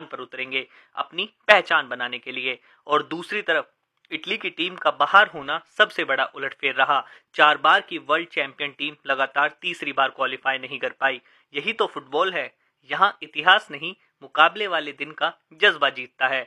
पर उतरेंगे अपनी पहचान बनाने के लिए। और दूसरी तरफ इटली की टीम का बाहर होना सबसे बड़ा उलटफेर रहा। 4 बार की वर्ल्ड चैंपियन टीम लगातार तीसरी बार क्वालिफाई नहीं कर पाई। यही तो फुटबॉल है, यहाँ इतिहास नहीं, मुकाबले वाले दिन का जज्बा जीतता है।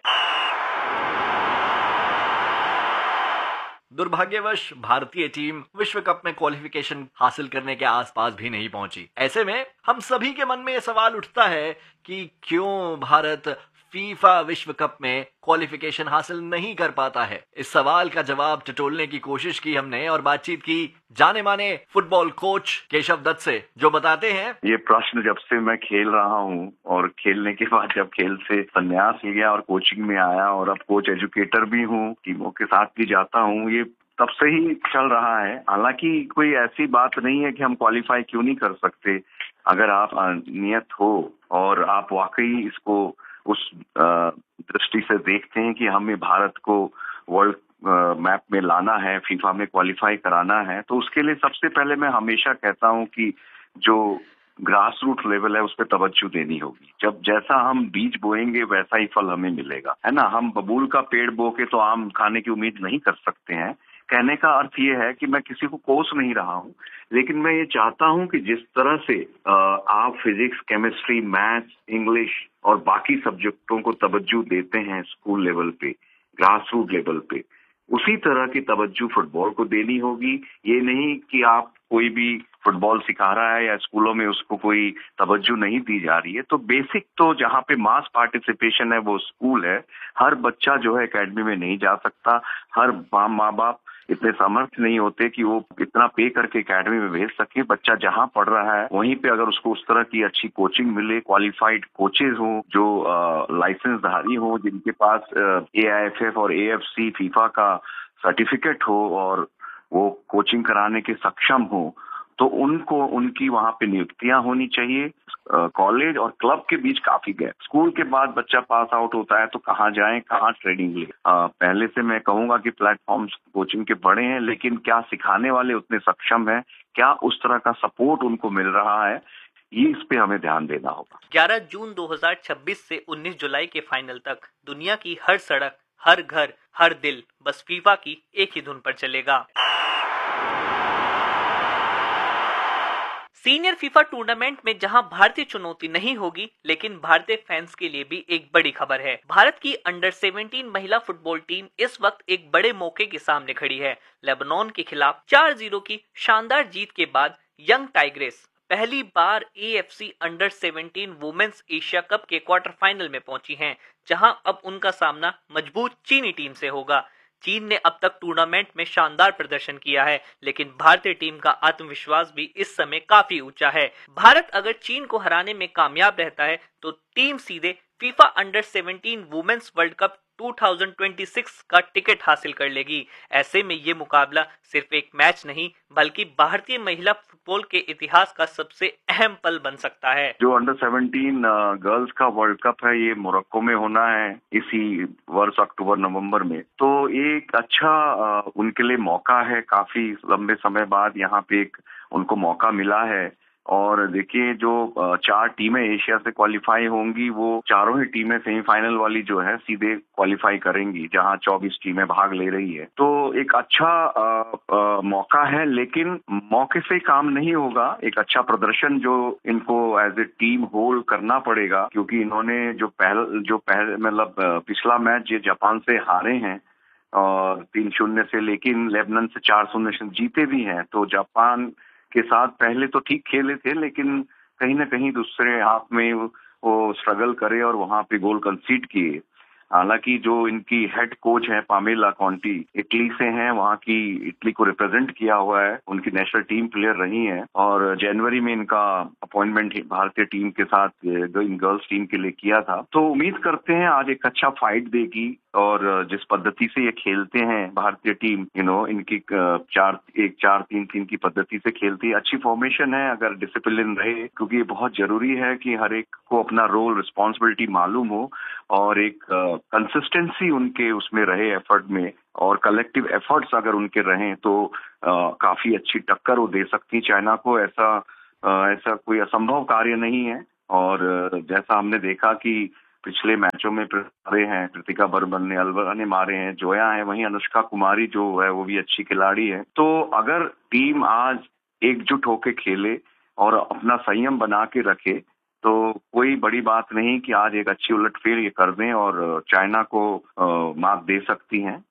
दुर्भाग्यवश भारतीय टीम विश्व कप में क्वालिफिकेशन हासिल करने के आसपास भी नहीं पहुंची। ऐसे में हम सभी के मन में यह सवाल उठता है कि क्यों भारत फीफा विश्व कप में क्वालिफिकेशन हासिल नहीं कर पाता है। इस सवाल का जवाब टटोलने की कोशिश की हमने और बातचीत की जाने माने फुटबॉल कोच केशव दत्त से, जो बताते हैं, ये प्रश्न जब से मैं खेल रहा हूँ और खेलने के बाद जब खेल से संन्यास लिया और कोचिंग में आया और अब कोच एजुकेटर भी हूँ, टीमों के साथ भी जाता हूँ, ये तब से ही चल रहा है। हालांकि कोई ऐसी बात नहीं है कि हम क्वालिफाई क्यों नहीं कर सकते। अगर आप नियत हो और आप वाकई इसको उस दृष्टि से देखते हैं कि हमें भारत को वर्ल्ड मैप में लाना है, फीफा में क्वालिफाई कराना है, तो उसके लिए सबसे पहले मैं हमेशा कहता हूं कि जो ग्रास रूट लेवल है उस पर तवज्जो देनी होगी। जब जैसा हम बीज बोएंगे वैसा ही फल हमें मिलेगा, है ना। हम बबूल का पेड़ बो के तो आम खाने की उम्मीद नहीं कर सकते हैं। कहने का अर्थ ये है कि मैं किसी को कोस नहीं रहा हूँ, लेकिन मैं ये चाहता हूँ कि जिस तरह से आप फिजिक्स, केमिस्ट्री, मैथ्स, इंग्लिश और बाकी सब्जेक्टों को तवज्जो देते हैं स्कूल लेवल पे, ग्रास रूट लेवल पे, उसी तरह की तवज्जो फुटबॉल को देनी होगी। ये नहीं कि आप कोई भी फुटबॉल सिखा रहा है या स्कूलों में उसको कोई तवज्जो नहीं दी जा रही है। तो बेसिक तो जहाँ पे मास पार्टिसिपेशन है वो स्कूल है। हर बच्चा जो है एकेडमी में नहीं जा सकता। हर माँ बाप इतने समर्थ नहीं होते कि वो इतना पे करके एकेडमी में भेज सके। बच्चा जहाँ पढ़ रहा है वहीं पे अगर उसको उस तरह की अच्छी कोचिंग मिले, क्वालिफाइड कोचेज हों जो लाइसेंसधारी हों, जिनके पास AIFF और AFC फीफा का सर्टिफिकेट हो और वो कोचिंग कराने के सक्षम हो, तो उनको उनकी वहाँ पे नियुक्तियां होनी चाहिए। कॉलेज और क्लब के बीच काफी गैप। स्कूल के बाद बच्चा पास आउट होता है तो कहाँ जाए, कहाँ ट्रेनिंग ले। पहले से मैं कहूंगा कि प्लेटफॉर्म्स कोचिंग के बड़े हैं, लेकिन क्या सिखाने वाले उतने सक्षम हैं, क्या उस तरह का सपोर्ट उनको मिल रहा है, ये इस पे हमें ध्यान देना होगा। 11 जून 2026 से 19 जुलाई के फाइनल तक दुनिया की हर सड़क, हर घर, हर दिल बस फीफा की एक ही धुन पर चलेगा। सीनियर फीफा टूर्नामेंट में जहां भारतीय चुनौती नहीं होगी, लेकिन भारतीय फैंस के लिए भी एक बड़ी खबर है। भारत की अंडर 17 महिला फुटबॉल टीम इस वक्त एक बड़े मौके के सामने खड़ी है। लेबनान के खिलाफ 4-0 की शानदार जीत के बाद यंग टाइग्रेस पहली बार AFC under 17 women's Asia cup के क्वार्टर फाइनल में पहुंची हैं, जहां अब उनका सामना मजबूत चीनी टीम से होगा। चीन ने अब तक टूर्नामेंट में शानदार प्रदर्शन किया है, लेकिन भारतीय टीम का आत्मविश्वास भी इस समय काफी ऊंचा है। भारत अगर चीन को हराने में कामयाब रहता है तो टीम सीधे FIFA under 17 women's world cup 2026 का टिकट हासिल कर लेगी। ऐसे में ये मुकाबला सिर्फ एक मैच नहीं, बल्कि भारतीय महिला फुटबॉल के इतिहास का सबसे अहम पल बन सकता है। जो अंडर 17 गर्ल्स का वर्ल्ड कप है, ये मोरक्को में होना है इसी वर्ष अक्टूबर-नवंबर में। तो एक अच्छा उनके लिए मौका है। काफी लंबे समय बाद यहाँ पे एक उनको मौका मिला है। और देखिए, जो 4 टीमें एशिया से क्वालिफाई होंगी, वो चारों ही टीमें सेमीफाइनल वाली जो है सीधे क्वालिफाई करेंगी, जहां 24 टीमें भाग ले रही है। तो एक अच्छा मौका है, लेकिन मौके से काम नहीं होगा। एक अच्छा प्रदर्शन जो इनको एज ए टीम होल्ड करना पड़ेगा, क्योंकि इन्होंने जो पहले मतलब पिछला मैच ये जापान से हारे हैं और 3-0 से, लेकिन लेबनान से 4-0 से जीते भी हैं। तो जापान के साथ पहले तो ठीक खेले थे, लेकिन कहीं ना कहीं दूसरे हाफ में वो स्ट्रगल करे और वहां पे गोल कंसीड किए। हालांकि जो इनकी हेड कोच है पामेला कॉन्टी, इटली से हैं, वहाँ की इटली को रिप्रेजेंट किया हुआ है, उनकी नेशनल टीम प्लेयर रही हैं और जनवरी में इनका अपॉइंटमेंट भारतीय टीम के साथ गर्ल्स टीम के लिए किया था। तो उम्मीद करते हैं आज एक अच्छा फाइट देगी और जिस पद्धति से ये खेलते हैं भारतीय टीम, इनकी 4-3-3 की पद्धति से खेलती है। अच्छी फॉर्मेशन है, अगर डिसिप्लिन रहे, क्योंकि ये बहुत जरूरी है कि हर एक को अपना रोल, रिस्पॉन्सिबिलिटी मालूम हो और एक कंसिस्टेंसी उनके उसमें रहे एफर्ट में, और कलेक्टिव एफर्ट्स अगर उनके रहें तो काफी अच्छी टक्कर वो दे सकती चाइना को। ऐसा कोई असंभव कार्य नहीं है। और जैसा हमने देखा कि पिछले मैचों में मारे हैं, कृतिका बर्मन ने, अलवरा ने मारे हैं, जोया है, वहीं अनुष्का कुमारी जो है वो भी अच्छी खिलाड़ी है। तो अगर टीम आज एकजुट होकर खेले और अपना संयम बना के रखे तो कोई बड़ी बात नहीं कि आज एक अच्छी उलटफेर ये कर दें और चाइना को मात दे सकती हैं।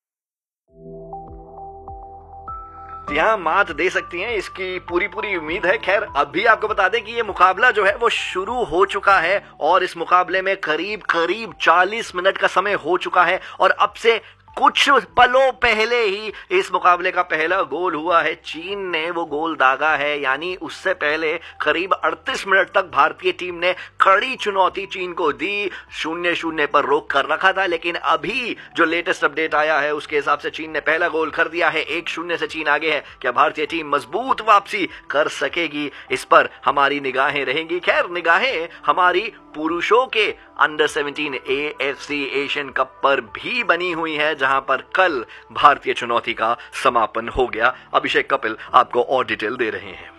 यहाँ मात दे सकती हैं, इसकी पूरी उम्मीद है। खैर अभी आपको बता दें कि ये मुकाबला जो है वो शुरू हो चुका है और इस मुकाबले में करीब 40 मिनट का समय हो चुका है और अब से कुछ पलों पहले ही इस मुकाबले का पहला गोल हुआ है। चीन ने वो गोल दागा है, यानी उससे पहले करीब 38 मिनट तक भारतीय टीम ने कड़ी चुनौती चीन को दी, 0-0 पर रोक कर रखा था। लेकिन अभी जो लेटेस्ट अपडेट आया है उसके हिसाब से चीन ने पहला गोल कर दिया है, 1-0 से चीन आगे है। क्या भारतीय टीम मजबूत वापसी कर सकेगी, इस पर हमारी निगाहें रहेंगी। खैर निगाहें हमारी पुरुषों के अंडर 17 AFC एशियन कप पर भी बनी हुई है, जहां पर कल भारतीय चुनौती का समापन हो गया। अभिषेक कपिल आपको और डिटेल दे रहे हैं।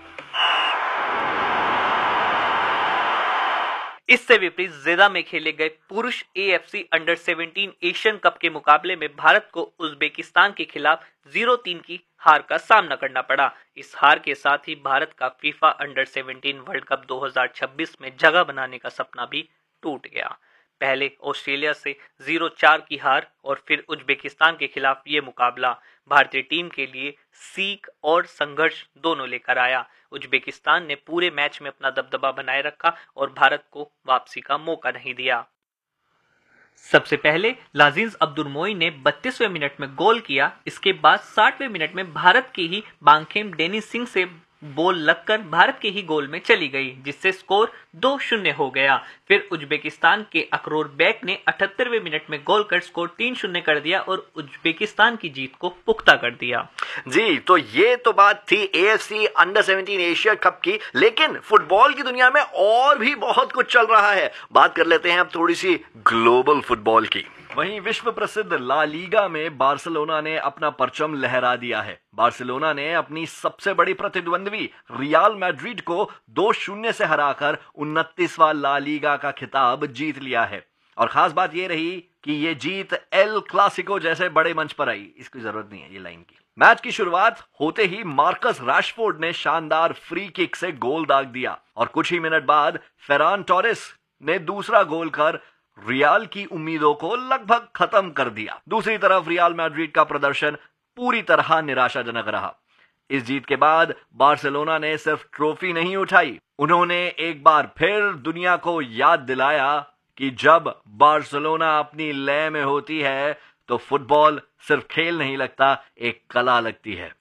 इससे विपरीत जेदा में खेले गए पुरुष AFC अंडर 17 एशियन कप के मुकाबले में भारत को उज्बेकिस्तान के खिलाफ 0-3 की हार का सामना करना पड़ा। इस हार के साथ ही भारत का फीफा अंडर 17 वर्ल्ड कप 2026 में जगह बनाने का सपना भी टूट गया। पहले ऑस्ट्रेलिया से 0-4 की हार और फिर उज्बेकिस्तान के खिलाफ ये मुकाबला भारतीय टीम के लिए सीख और संघर्ष दोनों लेकर आया। उज्बेकिस्तान ने पूरे मैच में अपना दबदबा बनाए रखा और भारत को वापसी का मौका नहीं दिया। सबसे पहले लाजिज अब्दुलमोई ने 32वें मिनट में गोल किया। इसके बाद 60वें मिनट में भारत के ही बांखेम डेनिस सिंह से बॉल लगकर भारत के ही गोल में चली गई, जिससे स्कोर 2-0 हो गया। फिर उज्बेकिस्तान के अकरोर बैक ने 78वें मिनट में गोल कर स्कोर 3-0 कर दिया और उज्बेकिस्तान की जीत को पुख्ता कर दिया। जी, तो ये तो बात थी AFC अंडर 17 एशिया कप की, लेकिन फुटबॉल की दुनिया में और भी बहुत कुछ चल रहा है। बात कर लेते हैं अब थोड़ी सी ग्लोबल फुटबॉल की। वहीं विश्व प्रसिद्ध ला लीगा में बार्सिलोना ने अपना परचम लहरा दिया है। बार्सिलोना ने अपनी सबसे बड़ी प्रतिद्वंद्वी रियल मैड्रिड को 2-0 से हराकर 29वां ला लीगा का खिताब जीत लिया है। और खास बात यह रही कि यह जीत एल क्लासिको जैसे बड़े मंच पर आई। इसकी जरूरत नहीं है ये लाइन की। मैच की शुरुआत होते ही मार्कस रैशफोर्ड ने शानदार फ्री किक से गोल दाग दिया और कुछ ही मिनट बाद फेरान टोरेस ने दूसरा गोल कर रियल की उम्मीदों को लगभग खत्म कर दिया। दूसरी तरफ रियल मैड्रिड का प्रदर्शन पूरी तरह निराशाजनक रहा। इस जीत के बाद बार्सिलोना ने सिर्फ ट्रॉफी नहीं उठाई, उन्होंने एक बार फिर दुनिया को याद दिलाया कि जब बार्सिलोना अपनी लय में होती है तो फुटबॉल सिर्फ खेल नहीं लगता, एक कला लगती है।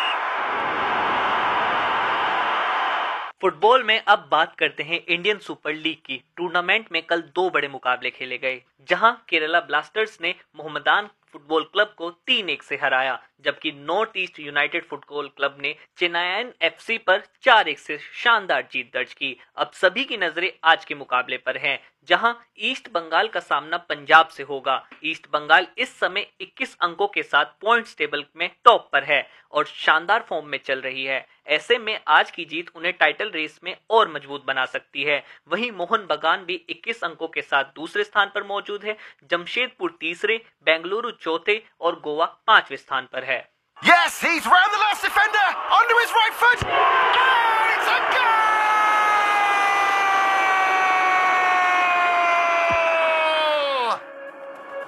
फुटबॉल में अब बात करते हैं इंडियन सुपर लीग की। टूर्नामेंट में कल 2 बड़े मुकाबले खेले गए, जहां केरला ब्लास्टर्स ने मोहम्मदान फुटबॉल क्लब को 3-1 से हराया, जबकि north east United football club ने चेन्नईन FC पर 4-1 से शानदार जीत दर्ज की। अब सभी की नजरें आज के मुकाबले पर हैं, जहां ईस्ट बंगाल का सामना पंजाब से होगा। ईस्ट बंगाल इस समय 21 अंकों के साथ पॉइंट्स टेबल में टॉप पर है और शानदार फॉर्म में चल रही है। ऐसे में आज की जीत उन्हें टाइटल रेस में और मजबूत बना सकती है। वहीं मोहन बगान भी 21 अंकों के साथ दूसरे स्थान पर मौजूद है, जमशेदपुर तीसरे, बेंगलुरु चौथे और गोवा 5वें स्थान पर है। Yes, he's round the last defender onto his right foot. And it's a goal!